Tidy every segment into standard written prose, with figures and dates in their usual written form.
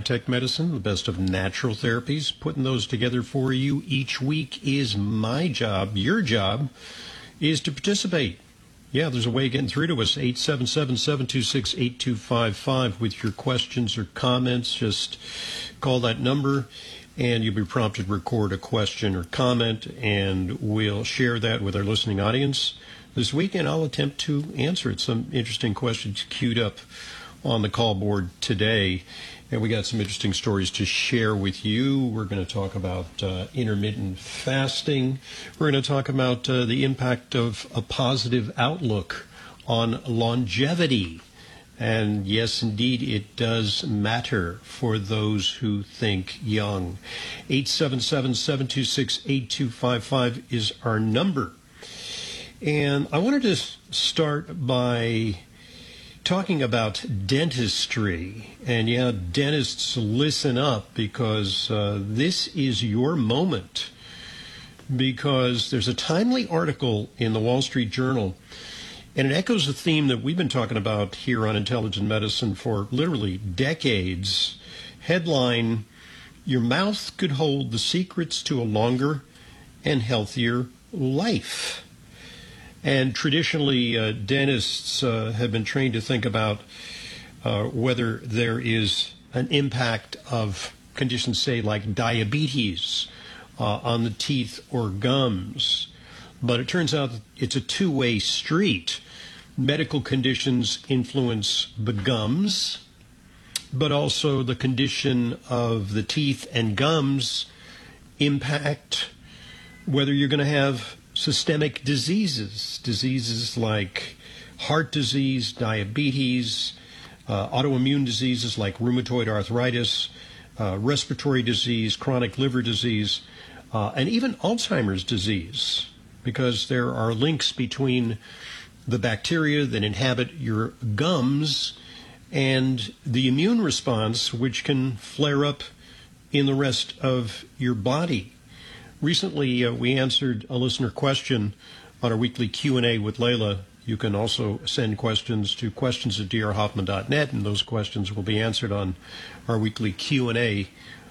high-tech medicine, the best of natural therapies. Putting those together for you each week is my job. Your job is to participate. Yeah, there's a way of getting through to us, 877-726-8255 with your questions or comments. Just call that number, and you'll be prompted to record a question or comment, and we'll share that with our listening audience. This weekend, I'll attempt to answer it. Some interesting questions queued up on the call board today, and we got some interesting stories to share with you. We're going to talk about intermittent fasting. We're going to talk about the impact of a positive outlook on longevity. And yes, indeed, it does matter for those who think young. 877-726-8255 is our number. And I wanted to start by talking about dentistry. And yeah, dentists, listen up, because this is your moment. Because there's a timely article in the Wall Street Journal, and it echoes a theme that we've been talking about here on Intelligent Medicine for literally decades. Headline: Your mouth could hold the secrets to a longer and healthier life. And traditionally, dentists have been trained to think about whether there is an impact of conditions, say, like diabetes on the teeth or gums. But it turns out that it's a two-way street. Medical conditions influence the gums, but also the condition of the teeth and gums impact whether you're going to have systemic diseases like heart disease, diabetes, autoimmune diseases like rheumatoid arthritis, respiratory disease, chronic liver disease, and even Alzheimer's disease, because there are links between the bacteria that inhabit your gums and the immune response, which can flare up in the rest of your body. Recently, we answered a listener question on our weekly Q&A with Layla. You can also send questions to questions@drhoffman.net, and those questions will be answered on our weekly Q&A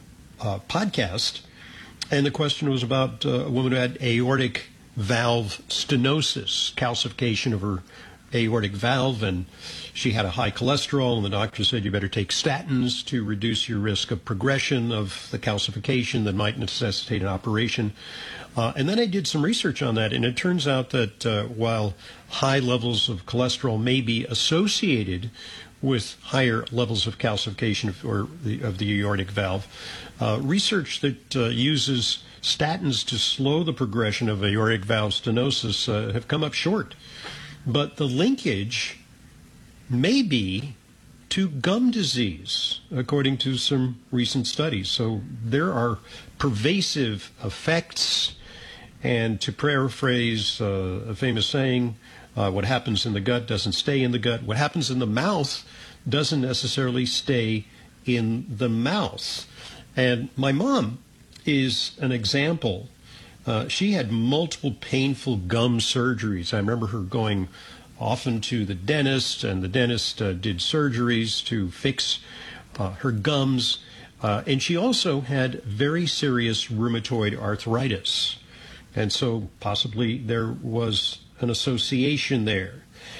podcast. And the question was about a woman who had aortic valve stenosis, calcification of her aortic valve, and she had a high cholesterol, and the doctor said you better take statins to reduce your risk of progression of the calcification that might necessitate an operation. And then I did some research on that, and it turns out that while high levels of cholesterol may be associated with higher levels of calcification of the aortic valve, research that uses statins to slow the progression of aortic valve stenosis have come up short. But the linkage may be to gum disease, according to some recent studies. So there are pervasive effects. And to paraphrase a famous saying, what happens in the gut doesn't stay in the gut. What happens in the mouth doesn't necessarily stay in the mouth. And my mom is an example. She had multiple painful gum surgeries. I remember her going often to the dentist, and the dentist did surgeries to fix her gums. And she also had very serious rheumatoid arthritis. And so possibly there was an association there.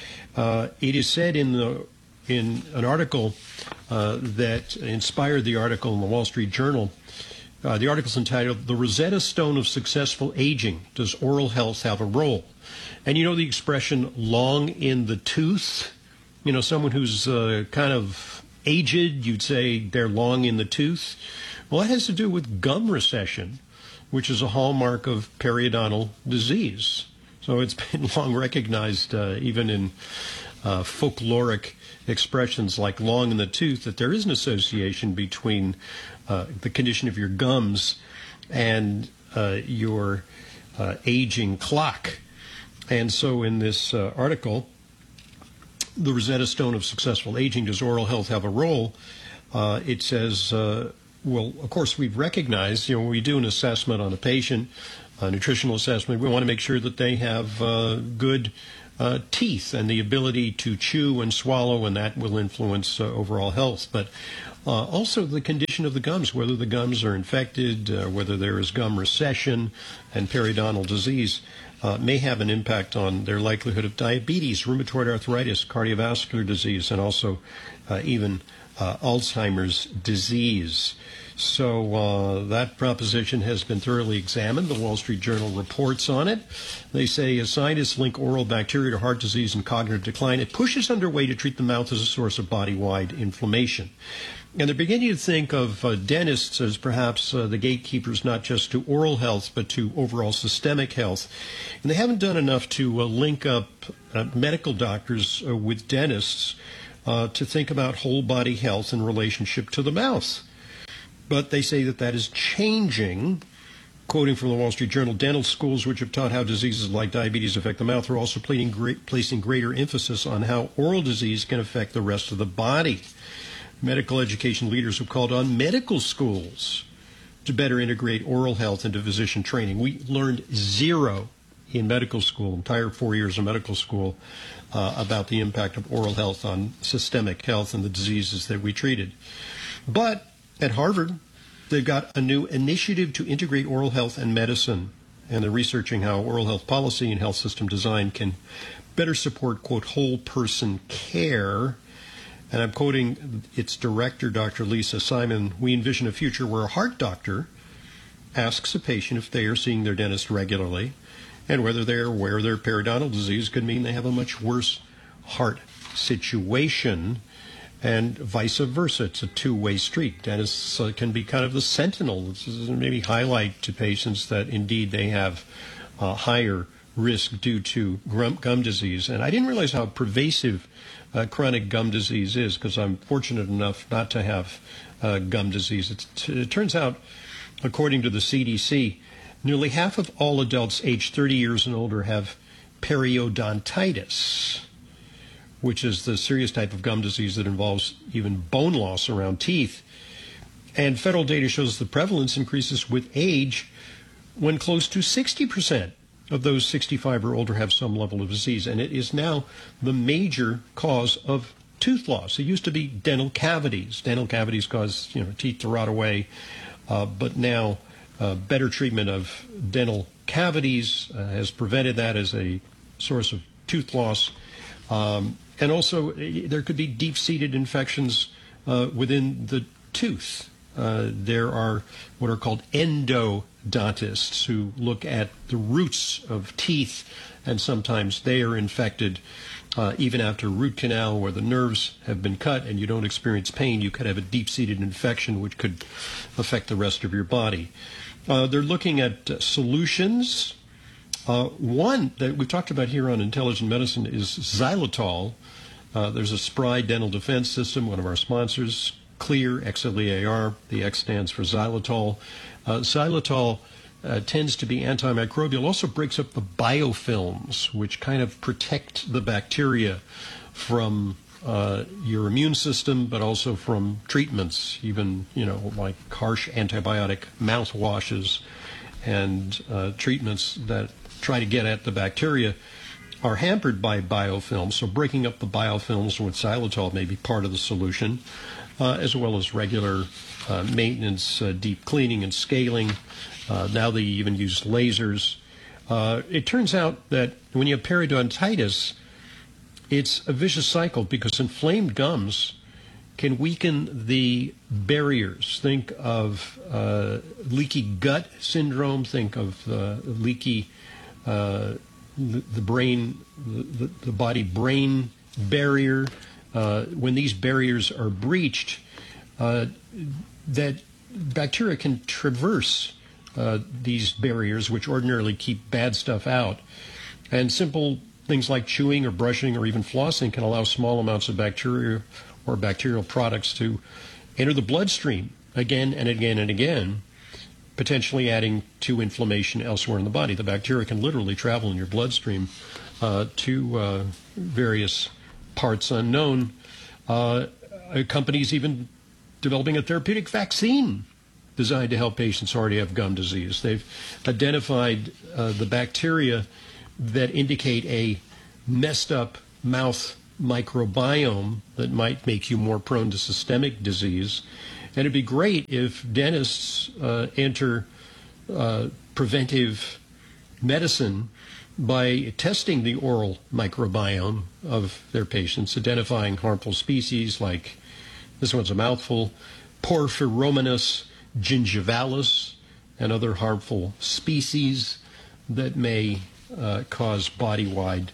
It is said in an article that inspired the article in the Wall Street Journal. The article's entitled, "The Rosetta Stone of Successful Aging. Does Oral Health Have a Role?" And you know the expression, long in the tooth? You know, someone who's kind of aged, you'd say they're long in the tooth. Well, that has to do with gum recession, which is a hallmark of periodontal disease. So it's been long recognized, even in folkloric expressions like long in the tooth, that there is an association between the condition of your gums and your aging clock. And so in this article, The Rosetta Stone of Successful Aging, Does Oral Health Have a Role? It says, well, of course, we've recognized, when we do an assessment on a patient, a nutritional assessment, we want to make sure that they have good teeth and the ability to chew and swallow, and that will influence overall health. But also the condition of the gums, whether the gums are infected, whether there is gum recession and periodontal disease, may have an impact on their likelihood of diabetes, rheumatoid arthritis, cardiovascular disease, and also even Alzheimer's disease. So that proposition has been thoroughly examined. The Wall Street Journal reports on it. They say as scientists link oral bacteria to heart disease and cognitive decline, it pushes underway to treat the mouth as a source of body-wide inflammation. And they're beginning to think of dentists as perhaps the gatekeepers not just to oral health, but to overall systemic health. And they haven't done enough to link up medical doctors with dentists to think about whole body health in relationship to the mouth. But they say that is changing. Quoting from the Wall Street Journal, dental schools which have taught how diseases like diabetes affect the mouth are also placing greater emphasis on how oral disease can affect the rest of the body. Medical education leaders have called on medical schools to better integrate oral health into physician training. We learned zero in medical school, entire 4 years of medical school, about the impact of oral health on systemic health and the diseases that we treated. But at Harvard, they've got a new initiative to integrate oral health and medicine, and they're researching how oral health policy and health system design can better support, quote, whole person care. And I'm quoting its director, Dr. Lisa Simon, we envision a future where a heart doctor asks a patient if they are seeing their dentist regularly and whether they're aware their periodontal disease could mean they have a much worse heart situation, and vice versa. It's a two-way street. Dentists can be kind of the sentinel, maybe highlight to patients that indeed they have higher risk due to gum disease. And I didn't realize how pervasive chronic gum disease is, because I'm fortunate enough not to have gum disease. It turns out, according to the CDC, nearly half of all adults aged 30 years and older have periodontitis, which is the serious type of gum disease that involves even bone loss around teeth. And federal data shows the prevalence increases with age, when close to 60% of those 65 or older have some level of disease. And it is now the major cause of tooth loss. It used to be dental cavities. Dental cavities cause teeth to rot away, but now better treatment of dental cavities has prevented that as a source of tooth loss. And also, there could be deep-seated infections within the tooth. There are what are called endodontists who look at the roots of teeth, and sometimes they are infected even after root canal, where the nerves have been cut and you don't experience pain. You could have a deep-seated infection which could affect the rest of your body. They're looking at solutions. One that we've talked about here on Intelligent Medicine is xylitol. There's a Spry Dental Defense System, one of our sponsors, Xlear, Xlear. The X stands for xylitol. Xylitol tends to be antimicrobial, also breaks up the biofilms, which kind of protect the bacteria from your immune system, but also from treatments, even, like harsh antibiotic mouthwashes and treatments that try to get at the bacteria are hampered by biofilms. So breaking up the biofilms with xylitol may be part of the solution, as well as regular maintenance, deep cleaning and scaling. Now they even use lasers. It turns out that when you have periodontitis, it's a vicious cycle, because inflamed gums can weaken the barriers. Think of leaky gut syndrome. Think of leaky the brain, the body-brain barrier. When these barriers are breached, that bacteria can traverse these barriers, which ordinarily keep bad stuff out. And simple things like chewing or brushing or even flossing can allow small amounts of bacteria or bacterial products to enter the bloodstream again and again and again, potentially adding to inflammation elsewhere in the body. The bacteria can literally travel in your bloodstream to various parts unknown. Companies even developing a therapeutic vaccine designed to help patients who already have gum disease. They've identified the bacteria that indicate a messed up mouth microbiome that might make you more prone to systemic disease. And it'd be great if dentists enter preventive medicine by testing the oral microbiome of their patients, identifying harmful species like, this one's a mouthful, Porphyromonas gingivalis, and other harmful species that may cause body-wide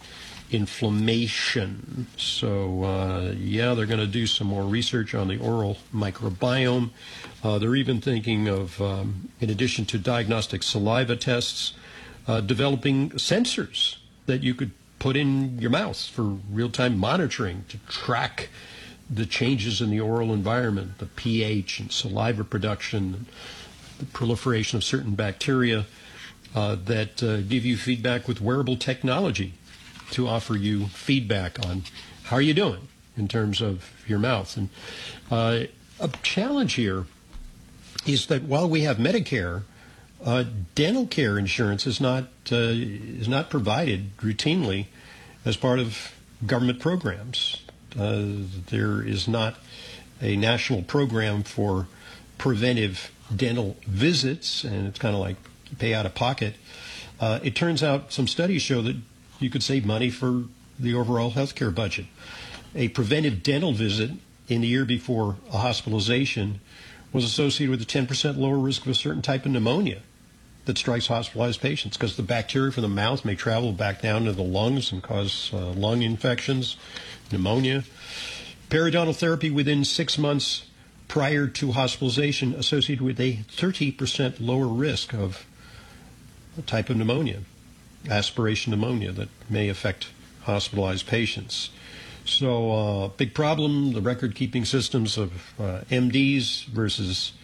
inflammation. So, they're going to do some more research on the oral microbiome. They're even thinking of, in addition to diagnostic saliva tests, developing sensors that you could put in your mouth for real-time monitoring to track the changes in the oral environment, the pH and saliva production, the proliferation of certain bacteria that give you feedback with wearable technology to offer you feedback on how are you doing in terms of your mouth. And a challenge here is that while we have Medicare, dental care insurance is not provided routinely as part of government programs. There is not a national program for preventive dental visits, and it's kind of like you pay out of pocket. It turns out some studies show that you could save money for the overall healthcare budget. A preventive dental visit in the year before a hospitalization was associated with a 10% lower risk of a certain type of pneumonia that strikes hospitalized patients, because the bacteria from the mouth may travel back down to the lungs and cause lung infections, pneumonia. Periodontal therapy within 6 months prior to hospitalization associated with a 30% lower risk of a type of pneumonia, aspiration pneumonia, that may affect hospitalized patients. So big problem, the record-keeping systems of MDs versus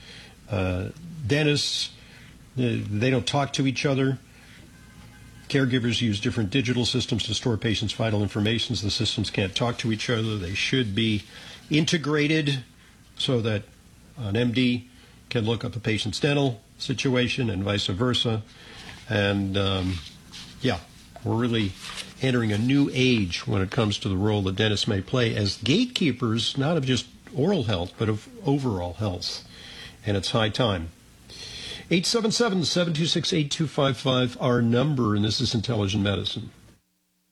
dentists. They don't talk to each other. Caregivers use different digital systems to store patients' vital information. The systems can't talk to each other. They should be integrated so that an MD can look up a patient's dental situation and vice versa. And we're really entering a new age when it comes to the role that dentists may play as gatekeepers, not of just oral health, but of overall health. And it's high time. 877-726-8255, our number, and this is Intelligent Medicine.